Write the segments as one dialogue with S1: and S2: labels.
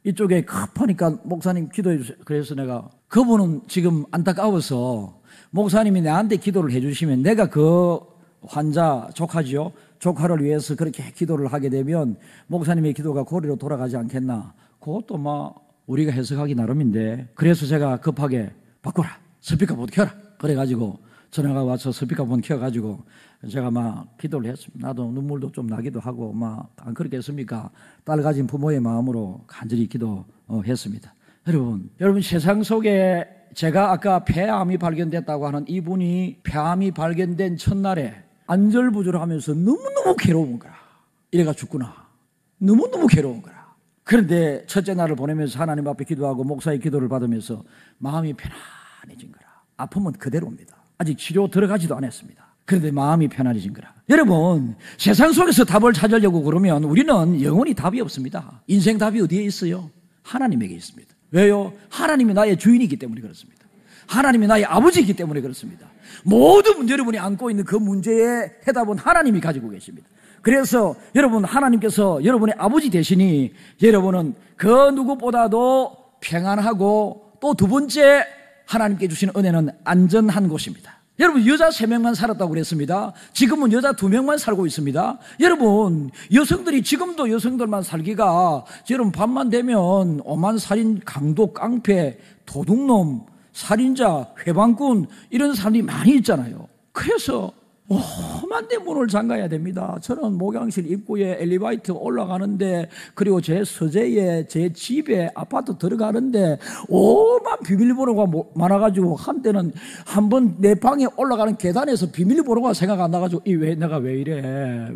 S1: 이쪽에 급하니까 목사님 기도해 주세요. 그래서 내가 그분은 지금 안타까워서 목사님이 나한테 기도를 해주시면 내가 그 환자 조카지요. 조카를 위해서 그렇게 기도를 하게 되면 목사님의 기도가 고리로 돌아가지 않겠나. 그것도 우리가 해석하기 나름인데 그래서 제가 급하게 바꾸라. 스피커폰 켜라. 그래가지고 전화가 와서 스피커폰 켜가지고 제가 기도를 했습니다. 나도 눈물도 좀 나기도 하고 안 그렇겠습니까? 딸 가진 부모의 마음으로 간절히 기도했습니다. 여러분 세상 속에 제가 아까 폐암이 발견됐다고 하는 이분이 폐암이 발견된 첫날에 안절부절을 하면서 너무너무 괴로운 거라. 이래가 죽구나. 너무너무 괴로운 거라. 그런데 첫째 날을 보내면서 하나님 앞에 기도하고 목사의 기도를 받으면서 마음이 편안해진 거라. 아픔은 그대로입니다. 아직 치료 들어가지도 않았습니다. 그런데 마음이 편안해진 거라. 여러분 세상 속에서 답을 찾으려고 그러면 우리는 영원히 답이 없습니다. 인생 답이 어디에 있어요? 하나님에게 있습니다. 왜요? 하나님이 나의 주인이기 때문에 그렇습니다. 하나님이 나의 아버지이기 때문에 그렇습니다. 모든 여러분이 안고 있는 그 문제의 해답은 하나님이 가지고 계십니다. 그래서 여러분 하나님께서 여러분의 아버지 되시니 여러분은 그 누구보다도 평안하고 또 두 번째 하나님께 주신 은혜는 안전한 곳입니다. 여러분 여자 3명만 살았다고 그랬습니다. 지금은 여자 2명만 살고 있습니다. 여러분 여성들이 지금도 여성들만 살기가 여러분 밤만 되면 오만 살인, 강도, 깡패, 도둑놈, 살인자, 회방꾼 이런 사람들이 많이 있잖아요. 그래서 험한 데 문을 잠가야 됩니다. 저는 목양실 입구에 엘리베이터 올라가는데 그리고 제 서재에 제 집에 아파트 들어가는데 오만 비밀번호가 많아가지고 한때는 한번 내 방에 올라가는 계단에서 비밀번호가 생각 안 나가지고 내가 왜 이래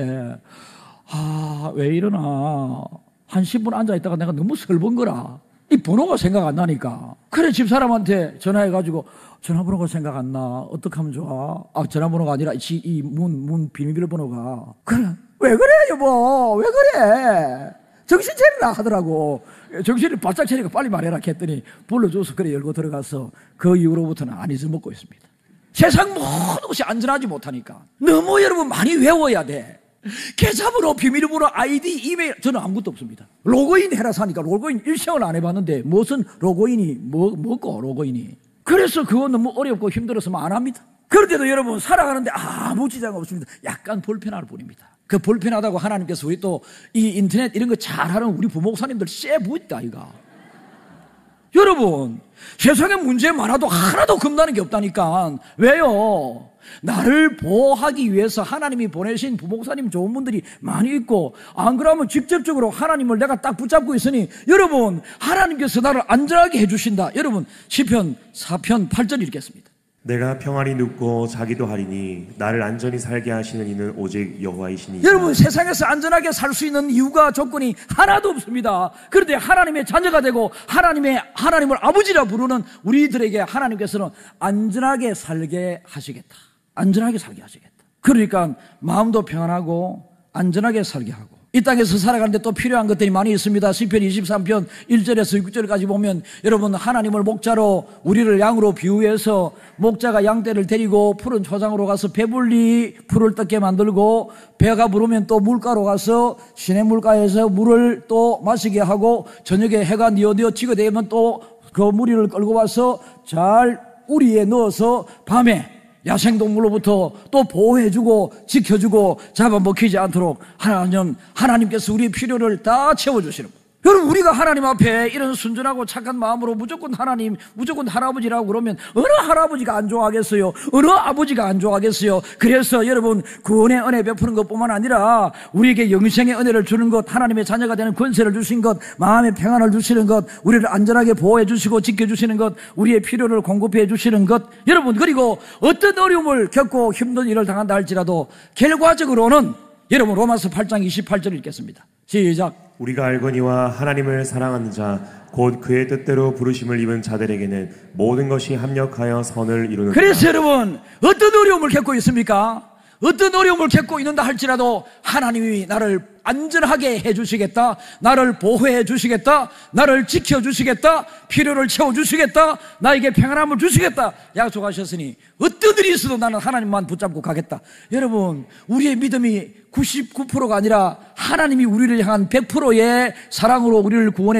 S1: 왜 이러나 한 10분 앉아있다가 내가 너무 설번거라. 이 번호가 생각 안 나니까. 그래 집사람한테 전화해가지고 전화번호가 생각 안 나. 어떻게 하면 좋아? 전화번호가 아니라 이 문 비밀번호가. 그래. 왜 그래 여보? 왜 그래? 정신 차리라 하더라고. 정신을 바짝 차리고 빨리 말해라 했더니 불러줘서 그래 열고 들어가서 그 이후로부터는 안 잊어먹고 있습니다. 세상 모든 것이 안전하지 못하니까 너무 여러분 많이 외워야 돼. 계좌번호, 비밀번호, 아이디, 이메일 저는 아무것도 없습니다. 로그인 해라서 하니까 로그인 일생을 안 해봤는데 무슨 로그인이 뭐고 로그인이. 그래서 그거 너무 어렵고 힘들어서 안 합니다. 그런데도 여러분 살아가는데 아무 지장 없습니다. 약간 불편할 뿐입니다. 그 불편하다고 하나님께서 우리 또 이 인터넷 이런 거 잘하는 우리 부목사님들 쎄부있다 이거. 여러분 세상에 문제 많아도 하나도 겁나는 게 없다니까. 왜요? 나를 보호하기 위해서 하나님이 보내신 부목사님 좋은 분들이 많이 있고 안 그러면 직접적으로 하나님을 내가 딱 붙잡고 있으니 여러분 하나님께서 나를 안전하게 해주신다. 여러분 시편 4편 8절 읽겠습니다.
S2: 내가 평안히 눕고 자기도 하리니 나를 안전히 살게 하시는 이는 오직 여호와이시니.
S1: 여러분 세상에서 안전하게 살 수 있는 이유가 조건이 하나도 없습니다. 그런데 하나님의 자녀가 되고 하나님을 아버지라 부르는 우리들에게 하나님께서는 안전하게 살게 하시겠다. 안전하게 살게 하시겠다. 그러니까 마음도 평안하고 안전하게 살게 하고 이 땅에서 살아가는데 또 필요한 것들이 많이 있습니다. 시편 23편 1절에서 6절까지 보면 여러분 하나님을 목자로 우리를 양으로 비유해서 목자가 양떼를 데리고 푸른 초장으로 가서 배불리 풀을 뜯게 만들고 배가 부르면 또 물가로 가서 시냇물가에서 물을 또 마시게 하고 저녁에 해가 뉘어뉘어 지게 되면 또 그 무리를 끌고 와서 잘 우리에 넣어서 밤에 야생동물로부터 또 보호해주고 지켜주고 잡아먹히지 않도록 하나님께서 우리의 필요를 다 채워주시는 거예요. 여러분 우리가 하나님 앞에 이런 순전하고 착한 마음으로 무조건 하나님 무조건 할아버지라고 그러면 어느 할아버지가 안 좋아하겠어요? 어느 아버지가 안 좋아하겠어요? 그래서 여러분 구원의 은혜 베푸는 것뿐만 아니라 우리에게 영생의 은혜를 주는 것, 하나님의 자녀가 되는 권세를 주신 것, 마음의 평안을 주시는 것, 우리를 안전하게 보호해 주시고 지켜주시는 것, 우리의 필요를 공급해 주시는 것. 여러분 그리고 어떤 어려움을 겪고 힘든 일을 당한다 할지라도 결과적으로는 여러분 로마서 8장 28절 읽겠습니다. 시작.
S2: 우리가 알거니와 하나님을 사랑하는 자 곧 그의 뜻대로 부르심을 입은 자들에게는 모든 것이 합력하여 선을 이루는.
S1: 그래서 여러분 어떤 어려움을 겪고 있습니까? 어떤 어려움을 겪고 있는다 할지라도 하나님이 나를 안전하게 해주시겠다, 나를 보호해 주시겠다, 나를 지켜주시겠다, 필요를 채워주시겠다, 나에게 평안함을 주시겠다 약속하셨으니 어떤 일이 있어도 나는 하나님만 붙잡고 가겠다. 여러분 우리의 믿음이 99%가 아니라 하나님이 우리를 향한 100%의 사랑으로 우리를 구원해